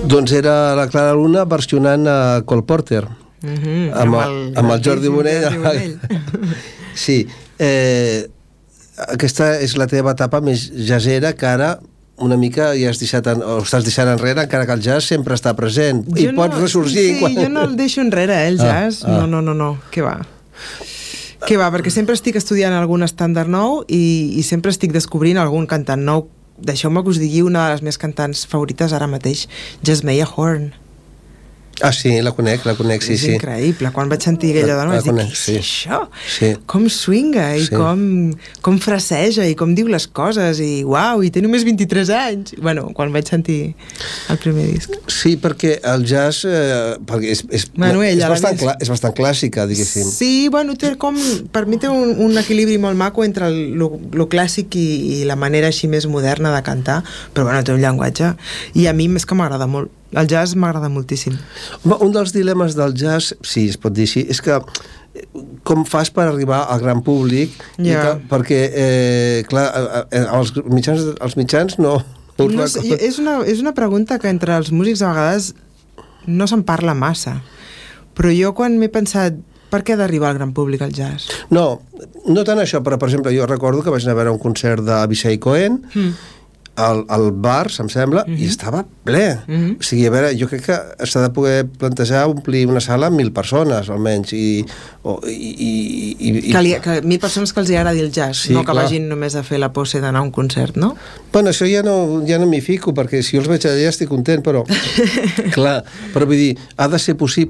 Doncs era la Clara Luna versionant a Cole Porter. Amb el Jordi Bonell. Sí. Aquesta és la teva etapa més jazzera, que ara una mica ja estàs deixant enrere, encara que el jazz sempre està present i pots ressorgir. Sí, jo no el deixo enrere, el jazz. No, què va. Què va, perquè sempre estic estudiant algun estàndard nou i sempre estic descobrint algun cantant nou. Deixeu-me que us digui una de les meves cantants favorites ara mateix, Jasmine Horn. Ah, sí, la conec, sí. És increïble. Quan vaig sentir aquella dona vaig dir, què és això? Sí. Com swinga i com fraseja i com diu les coses i uau, i té només 23 anys. Bueno, quan vaig sentir el primer disc. Sí, perquè el jazz és bastant clàssica, diguéssim. Sí, bueno, per mi té un equilibri molt maco entre lo clàssic i la manera així més moderna de cantar, però bueno, té un llenguatge i a mi més que m'agrada molt. El jazz m'agrada moltíssim. Un dels dilemes del jazz, sí, es pot dir així, és que com fas per arribar al gran públic, perquè, clar, els mitjans no és una pregunta que entre els músics a vegades no se'n parla massa, però jo quan m'he pensat per què ha d'arribar al gran públic el jazz? No tant això, però per exemple jo recordo que vaig anar a veure un concert d'Avishai Cohen al bar, em sembla, i estava ple. O sigui, a veure, jo crec que s'ha de poder plantejar omplir una sala amb 1.000 persones, almenys, que 1.000 persones que els agradi el jazz, no que vagin només a fer la pose d'anar a un concert, no? Bueno, això ja no m'hi fico, perquè si jo els veig allà estic content, però clar, però vull dir, ha de ser possible